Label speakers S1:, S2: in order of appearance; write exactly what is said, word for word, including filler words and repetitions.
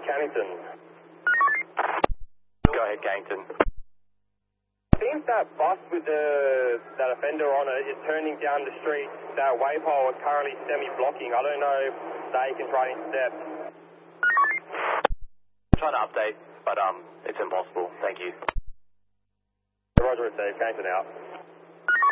S1: Cannington.
S2: Go ahead, Cannington.
S1: I think that bus with the that offender on it is turning down the street. That waypole is currently semi-blocking. I don't know if they can try and intercept.
S2: I'm trying to update, but um, it's impossible. Thank you.
S1: Roger, received. Cannington out.